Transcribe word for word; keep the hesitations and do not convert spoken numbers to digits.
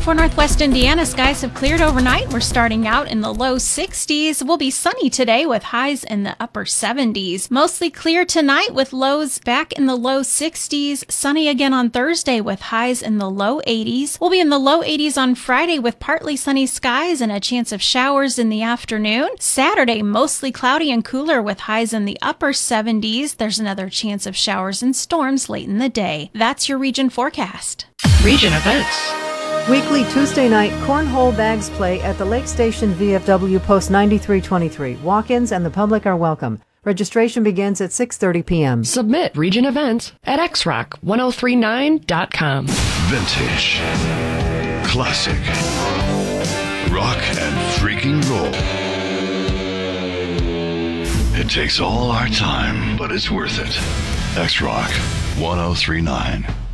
For Northwest Indiana, skies have cleared overnight. We're starting out in the low sixties. We'll be sunny today with highs in the upper seventies. Mostly clear tonight with lows back in the low sixties. Sunny again on Thursday with highs in the low eighties. We'll be in the low eighties on Friday with partly sunny skies and a chance of showers in the afternoon. Saturday, mostly cloudy and cooler with highs in the upper seventies. There's another chance of showers and storms late in the day. That's your region forecast. Region events. Weekly Tuesday night cornhole bags play at the Lake Station V F W Post ninety-three twenty-three. Walk-ins and the public are welcome. Registration begins at six thirty p.m. Submit region events at x rock ten thirty-nine dot com. Vintage. Classic. Rock and freaking roll. It takes all our time, but it's worth it. X Rock ten thirty-nine.